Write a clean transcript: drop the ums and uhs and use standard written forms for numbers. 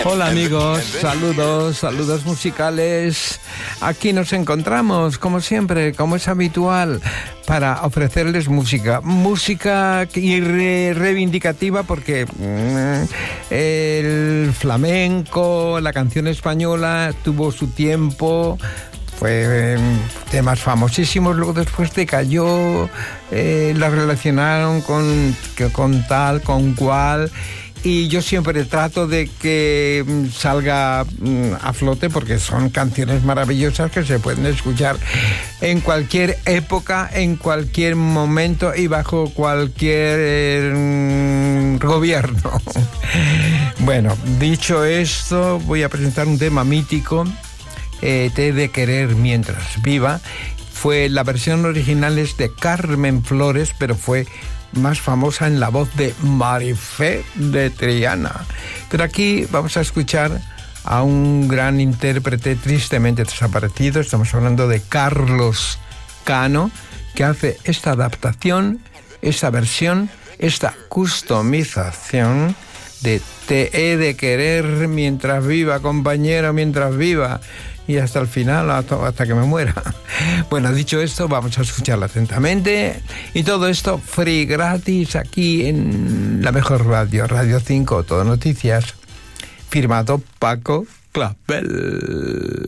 Hola amigos, saludos musicales. Aquí nos encontramos, como siempre, como es habitual, para ofrecerles música reivindicativa, porque el flamenco, la canción española tuvo su tiempo. Fue temas famosísimos, luego después decayó, la relacionaron con tal, con cual, y yo siempre trato de que salga a flote, porque son canciones maravillosas que se pueden escuchar en cualquier época, en cualquier momento y bajo cualquier gobierno. Bueno, dicho esto, voy a presentar un tema mítico. Te he de querer mientras viva. La versión original es de Carmen Flores, pero fue más famosa en la voz de Marifé de Triana. Pero aquí vamos a escuchar a un gran intérprete tristemente desaparecido. Estamos hablando de Carlos Cano, que hace esta adaptación, esta versión, esta customización de Te he de querer mientras viva, compañero, mientras viva, y hasta el final, hasta que me muera. Bueno, dicho esto, vamos a escucharla atentamente, y todo esto free, gratis, aquí en la mejor radio, Radio 5, Todo Noticias, firmado Paco Clavel.